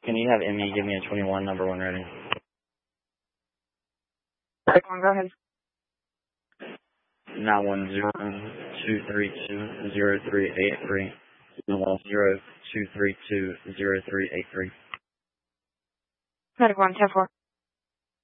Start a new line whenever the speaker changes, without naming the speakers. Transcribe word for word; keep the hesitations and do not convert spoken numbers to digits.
Can you have Emmy give me a twenty-one, number one ready?
Take one, go ahead.
nine one zero, two three two, zero three eight three. nine one zero, two three two, zero three eight three.
Medic one, ten four.